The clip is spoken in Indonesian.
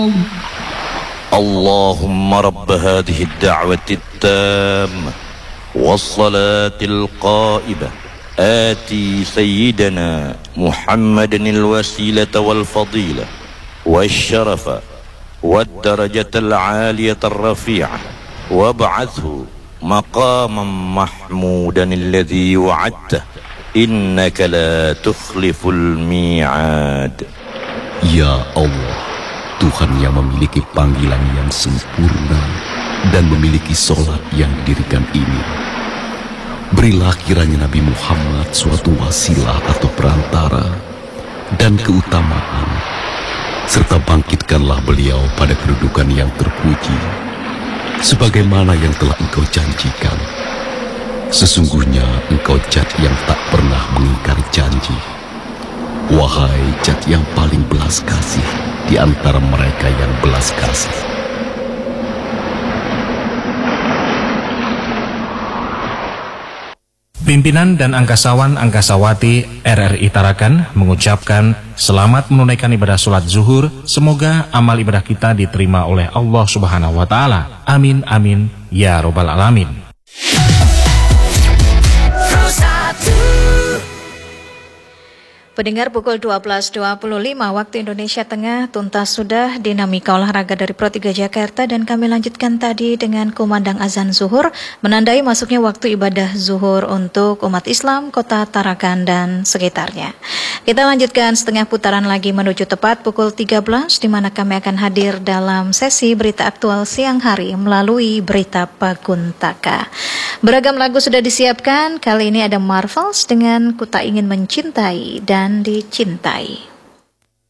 اللهم رب هذه الدعوة التامة والصلاة القائمة آتي سيدنا محمد الوسيلة والفضيلة والشرف والدرجة العالية الرفيعة وابعثه مقاما محمودا الذي وعدته إنك لا تخلف الميعاد. Ya Allah, Tuhan yang memiliki panggilan yang sempurna dan memiliki sholat yang didirikan ini, berilah kiranya Nabi Muhammad suatu wasilah atau perantara dan keutamaan, serta bangkitkanlah beliau pada kedudukan yang terpuji, sebagaimana yang telah Engkau janjikan. Sesungguhnya Engkau Zat yang tak pernah mengingkari janji. Wahai Zat yang paling belas kasih di antara mereka yang belas kasih. Pimpinan dan angkasawan-angkasawati RRI Tarakan mengucapkan selamat menunaikan ibadah sholat zuhur. Semoga amal ibadah kita diterima oleh Allah Subhanahu wa Ta'ala. Amin, amin, ya Robbal 'Alamin. Pendengar, pukul 12.25 waktu Indonesia Tengah, tuntas sudah dinamika olahraga dari Pro 3 Jakarta, dan kami lanjutkan tadi dengan kumandang azan zuhur menandai masuknya waktu ibadah zuhur untuk umat Islam Kota Tarakan dan sekitarnya. Kita lanjutkan setengah putaran lagi menuju tepat pukul 13, di mana kami akan hadir dalam sesi berita aktual siang hari melalui berita Paguntaka. Beragam lagu sudah disiapkan. Kali ini ada Marvels dengan Ku Tak Ingin Mencintai dan Dicintai.